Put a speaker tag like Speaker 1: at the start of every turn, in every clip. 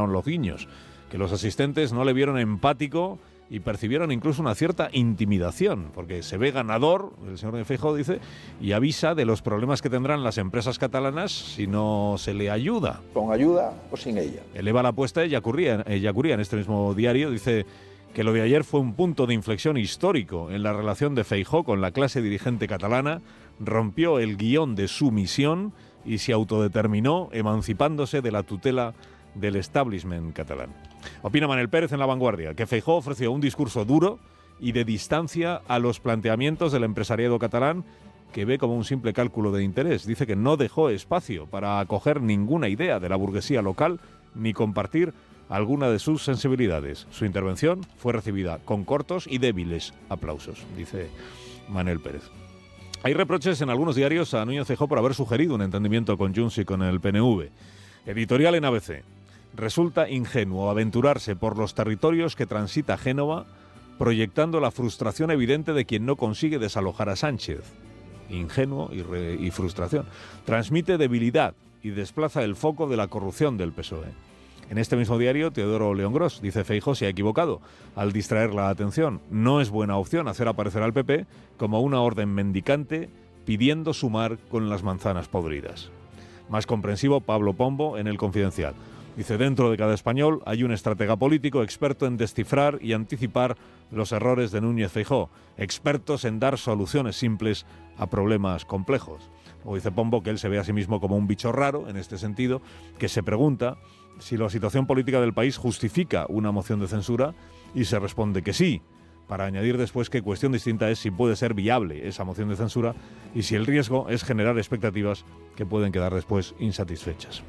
Speaker 1: con los guiños, que los asistentes no le vieron empático y percibieron incluso una cierta intimidación, porque se ve ganador, el señor Feijóo dice, y avisa de los problemas que tendrán las empresas catalanas si no se le ayuda.
Speaker 2: Con ayuda o sin ella.
Speaker 1: Eleva la apuesta Ellacuría en este mismo diario, dice que lo de ayer fue un punto de inflexión histórico en la relación de Feijóo con la clase dirigente catalana, rompió el guión de su misión y se autodeterminó emancipándose de la tutela del establishment catalán. Opina Manel Pérez en La Vanguardia que Feijóo ofreció un discurso duro y de distancia a los planteamientos del empresariado catalán, que ve como un simple cálculo de interés. Dice que no dejó espacio para acoger ninguna idea de la burguesía local ni compartir alguna de sus sensibilidades. Su intervención fue recibida con cortos y débiles aplausos, dice Manel Pérez. Hay reproches en algunos diarios a Núñez Feijóo por haber sugerido un entendimiento con Junts y con el PNV. Editorial en ABC. Resulta ingenuo aventurarse por los territorios que transita Génova proyectando la frustración evidente de quien no consigue desalojar a Sánchez. Ingenuo y frustración. Transmite debilidad y desplaza el foco de la corrupción del PSOE. En este mismo diario, Teodoro León Gros dice: Feijóo se ha equivocado al distraer la atención. No es buena opción hacer aparecer al PP como una orden mendicante pidiendo sumar con las manzanas podridas. Más comprensivo, Pablo Pombo en El Confidencial. Dice: dentro de cada español hay un estratega político experto en descifrar y anticipar los errores de Núñez Feijóo, expertos en dar soluciones simples a problemas complejos. O dice Pombo que él se ve a sí mismo como un bicho raro, en este sentido, que se pregunta si la situación política del país justifica una moción de censura, y se responde que sí, para añadir después que cuestión distinta es si puede ser viable esa moción de censura y si el riesgo es generar expectativas que pueden quedar después insatisfechas.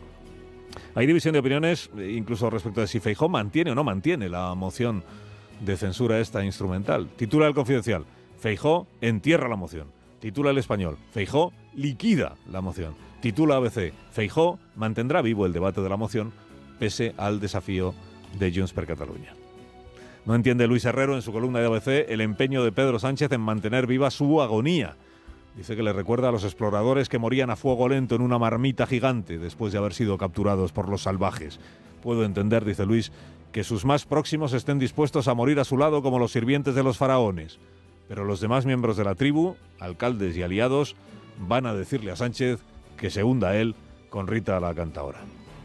Speaker 1: Hay división de opiniones incluso respecto de si Feijóo mantiene o no mantiene la moción de censura esta instrumental. Titula El Confidencial: Feijóo entierra la moción. Titula El Español: Feijóo liquida la moción. Titula ABC: Feijóo mantendrá vivo el debate de la moción pese al desafío de Junts per Catalunya. No entiende Luis Herrero en su columna de ABC el empeño de Pedro Sánchez en mantener viva su agonía. Dice que le recuerda a los exploradores que morían a fuego lento en una marmita gigante después de haber sido capturados por los salvajes. Puedo entender, dice Luis, que sus más próximos estén dispuestos a morir a su lado como los sirvientes de los faraones. Pero los demás miembros de la tribu, alcaldes y aliados, van a decirle a Sánchez que se hunda él con Rita la Cantaora.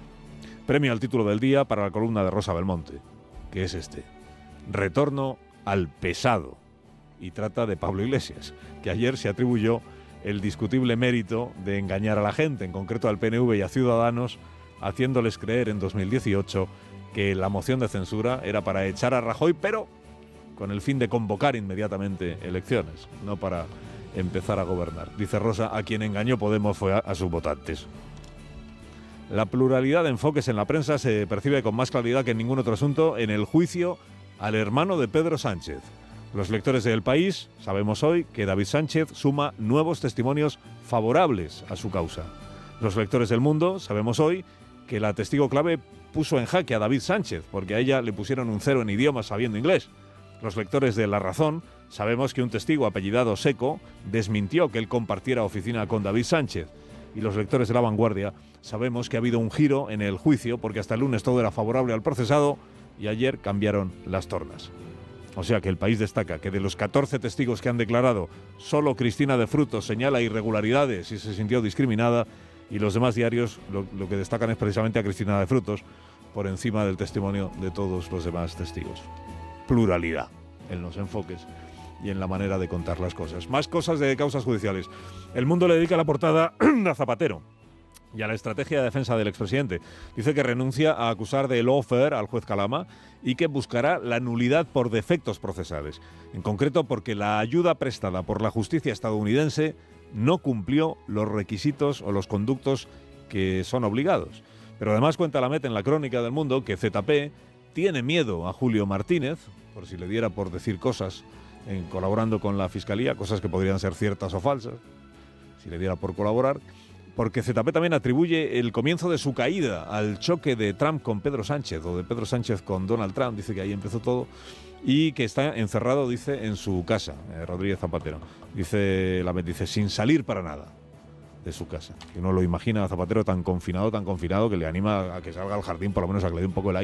Speaker 1: Premio al título del día para la columna de Rosa Belmonte, que es este: Retorno al pesado. Y trata de Pablo Iglesias, que ayer se atribuyó el discutible mérito de engañar a la gente, en concreto al PNV y a Ciudadanos, haciéndoles creer en 2018 que la moción de censura era para echar a Rajoy, pero con el fin de convocar inmediatamente elecciones, no para empezar a gobernar. Dice Rosa: a quien engañó Podemos fue a sus votantes. La pluralidad de enfoques en la prensa se percibe con más claridad que en ningún otro asunto en el juicio al hermano de Pedro Sánchez. Los lectores de El País sabemos hoy que David Sánchez suma nuevos testimonios favorables a su causa. Los lectores del Mundo sabemos hoy que la testigo clave puso en jaque a David Sánchez, porque a ella le pusieron un 0 en idiomas sabiendo inglés. Los lectores de La Razón sabemos que un testigo apellidado Seco desmintió que él compartiera oficina con David Sánchez. Y los lectores de La Vanguardia sabemos que ha habido un giro en el juicio, porque hasta el lunes todo era favorable al procesado y ayer cambiaron las tornas. O sea que El País destaca que de los 14 testigos que han declarado, solo Cristina de Frutos señala irregularidades y se sintió discriminada, y los demás diarios lo que destacan es precisamente a Cristina de Frutos por encima del testimonio de todos los demás testigos. Pluralidad en los enfoques y en la manera de contar las cosas. Más cosas de causas judiciales. El Mundo le dedica la portada a Zapatero y a la estrategia de defensa del expresidente. Dice que renuncia a acusar de lawfare al juez Calama y que buscará la nulidad por defectos procesales. En concreto porque la ayuda prestada por la justicia estadounidense no cumplió los requisitos o los conductos que son obligados. Pero además cuenta la Met en la crónica del Mundo que ZP tiene miedo a Julio Martínez, por si le diera por decir cosas colaborando con la Fiscalía, cosas que podrían ser ciertas o falsas, si le diera por colaborar, porque ZP también atribuye el comienzo de su caída al choque de Trump con Pedro Sánchez, o de Pedro Sánchez con Donald Trump, dice que ahí empezó todo, y que está encerrado, dice, en su casa, Rodríguez Zapatero. Dice la Met, dice, sin salir para nada de su casa. Que uno lo imagina a Zapatero tan confinado, que le anima a que salga al jardín, por lo menos a que le dé un poco el aire.